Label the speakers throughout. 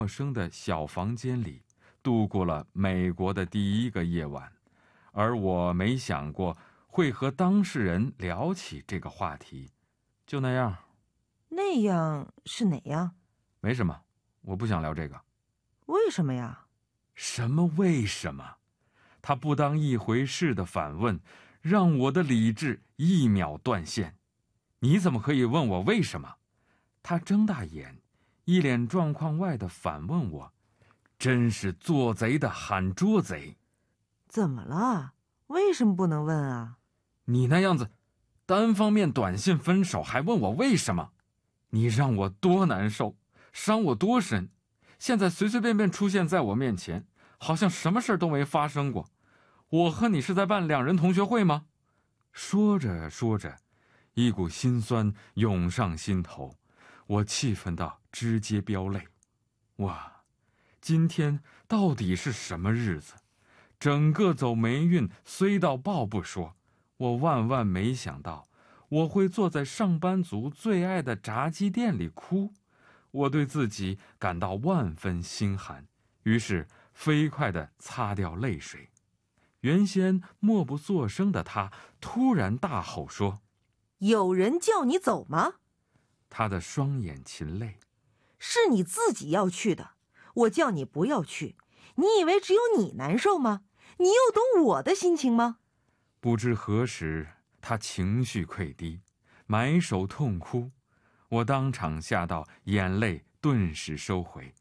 Speaker 1: 陌生的小房间里度过了美国的第一个夜晚，而我没想过会和当事人聊起这个话题。就那样。
Speaker 2: 那样是哪样？
Speaker 1: 没什么，我不想聊这个。
Speaker 2: 为什么呀？
Speaker 1: 什么为什么？他不当一回事的反问，让我的理智一秒断线。你怎么可以问我为什么？他睁大眼，一脸状况外的反问我，真是做贼的喊捉贼。
Speaker 2: 怎么了？为什么不能问啊？
Speaker 1: 你那样子，单方面短信分手还问我为什么？你让我多难受，伤我多深。现在随随便便出现在我面前，好像什么事都没发生过。我和你是在办两人同学会吗？说着说着，一股心酸涌上心头，我气愤到直接飙泪。哇，今天到底是什么日子？整个走霉运衰到爆不说，我万万没想到我会坐在上班族最爱的炸鸡店里哭。我对自己感到万分心寒，于是飞快地擦掉泪水。原先默不作声的他突然大吼说：
Speaker 2: 有人叫你走吗？
Speaker 1: 他的双眼噙泪。
Speaker 2: 是你自己要去的，我叫你不要去，你以为只有你难受吗？你又懂我的心情吗？
Speaker 1: 不知何时，他情绪溃堤，埋首痛哭。我当场吓到，眼泪顿时收回。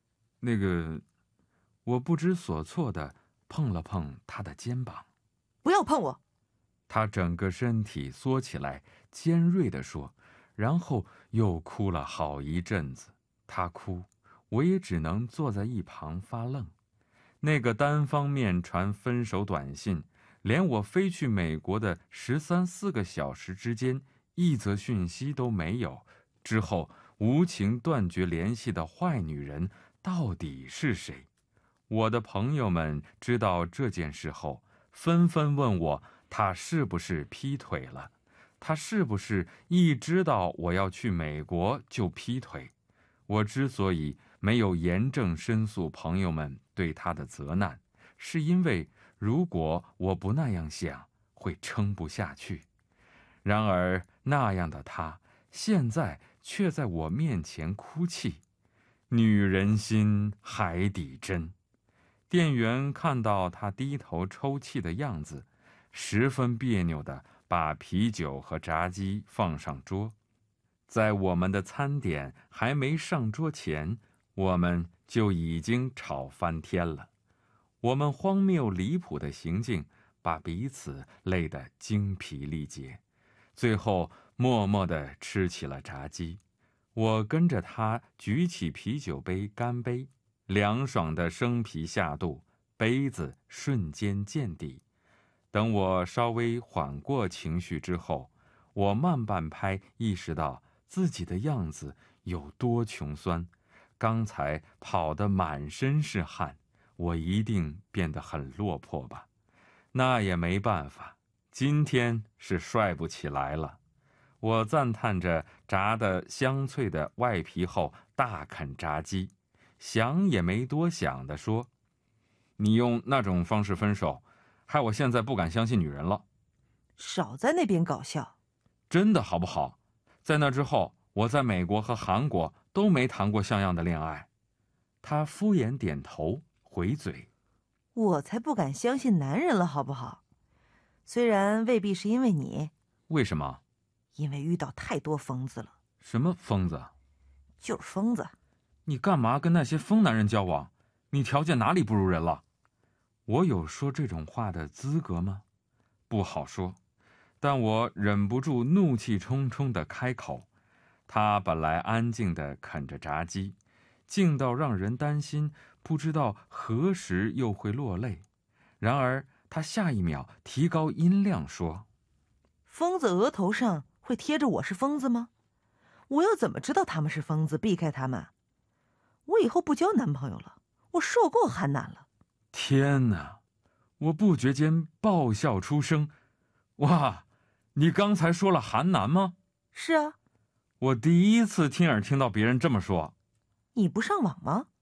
Speaker 1: 我不知所措地碰了碰他的肩膀。
Speaker 2: 不要碰我！
Speaker 1: 他整个身体缩起来，尖锐地说，然后又哭了好一阵子。他哭，我也只能坐在一旁发愣。那个单方面传分手短信，连我飞去美国的13、14个小时之间，一则讯息都没有。之后无情断绝联系的坏女人到底是谁？我的朋友们知道这件事后，纷纷问我，他是不是劈腿了？他是不是一知道我要去美国就劈腿？我之所以没有严正申诉朋友们对他的责难，是因为如果我不那样想，会撑不下去。然而那样的他，现在却在我面前哭泣。女人心，海底针。店员看到他低头抽泣的样子，十分别扭地把啤酒和炸鸡放上桌。在我们的餐点还没上桌前，我们就已经吵翻天了。我们荒谬离谱的行径把彼此累得精疲力竭，最后默默地吃起了炸鸡。我跟着他举起啤酒杯干杯，凉爽的生啤下肚，杯子瞬间见底。等我稍微缓过情绪之后，我慢半拍意识到自己的样子有多穷酸。刚才跑得满身是汗，我一定变得很落魄吧？那也没办法，今天是帅不起来了。我赞叹着炸得香脆的外皮后，大啃炸鸡，想也没多想地说：你用那种方式分手，害我现在不敢相信女人了。
Speaker 2: 少在那边搞笑。
Speaker 1: 真的好不好？在那之后，我在美国和韩国都没谈过像样的恋爱。他敷衍点头回嘴：
Speaker 2: 我才不敢相信男人了，好不好？虽然未必是因为你。
Speaker 1: 为什么？
Speaker 2: 因为遇到太多疯子了。
Speaker 1: 什么疯子？
Speaker 2: 就是疯子。
Speaker 1: 你干嘛跟那些疯男人交往？你条件哪里不如人了？我有说这种话的资格吗？不好说，但我忍不住怒气冲冲地开口。他本来安静地啃着炸鸡，静到让人担心，不知道何时又会落泪。然而他下一秒提高音量说：
Speaker 2: 疯子额头上会贴着我是疯子吗？我要怎么知道他们是疯子，避开他们？我以后不交男朋友了，我受够韩男了。
Speaker 1: 天哪！我不觉间爆笑出声。哇，你刚才说了韩男吗？
Speaker 2: 是啊。
Speaker 1: 我第一次亲耳听到别人这么说。
Speaker 2: 你不上网吗？